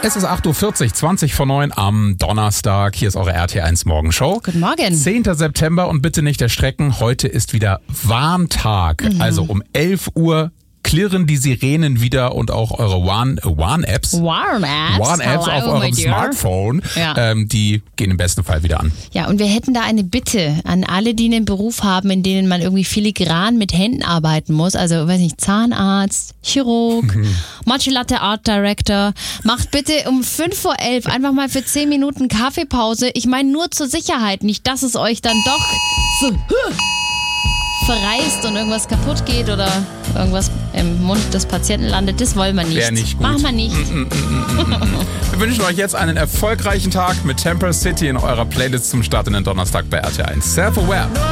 Es ist 8.40 Uhr, 20 vor 9 am Donnerstag. Hier ist eure RT1 Morgenshow. Guten Morgen. 10. September und bitte nicht erschrecken. Heute ist wieder Warntag. Also um 11 Uhr klirren die Sirenen wieder und auch eure Warn-Apps. Warn-Apps auf eurem Smartphone. Ja. Die gehen im besten Fall wieder an. Ja, und wir hätten da eine Bitte an alle, die einen Beruf haben, in denen man irgendwie filigran mit Händen arbeiten muss. Also, weiß nicht, Zahnarzt, Chirurg, Martial Art Director. Macht bitte um 5 vor 11 einfach mal für 10 Minuten Kaffeepause. Ich meine nur zur Sicherheit, nicht, dass es euch dann doch so verreißt und irgendwas kaputt geht oder irgendwas im Mund des Patienten landet. Das wollen wir nicht. Wäre nicht gut. Machen wir nicht. Wir wünschen euch jetzt einen erfolgreichen Tag mit Temper City in eurer Playlist zum Start in den Donnerstag bei RT1. Self-Aware.